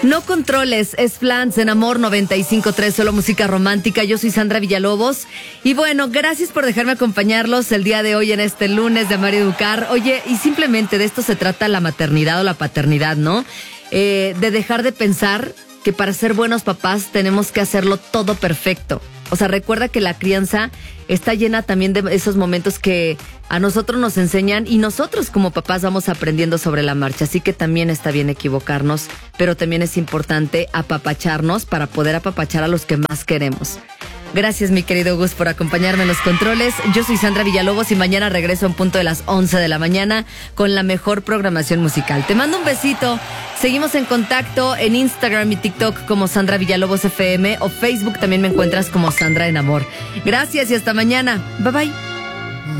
No controles, es Flans en Amor 95.3, solo música romántica. Yo soy Sandra Villalobos. Y bueno, gracias por dejarme acompañarlos el día de hoy en este lunes de Amar y Educar. Oye, y simplemente de esto se trata la maternidad o la paternidad, ¿no? De dejar de pensar que para ser buenos papás tenemos que hacerlo todo perfecto. O sea, recuerda que la crianza está llena también de esos momentos que a nosotros nos enseñan y nosotros como papás vamos aprendiendo sobre la marcha. Así que también está bien equivocarnos, pero también es importante apapacharnos para poder apapachar a los que más queremos. Gracias, mi querido Gus, por acompañarme en los controles. Yo soy Sandra Villalobos y mañana regreso en punto de las 11 de la mañana con la mejor programación musical. Te mando un besito. Seguimos en contacto en Instagram y TikTok como Sandra Villalobos FM o Facebook también me encuentras como Sandra en Amor. Gracias y hasta mañana. Bye bye.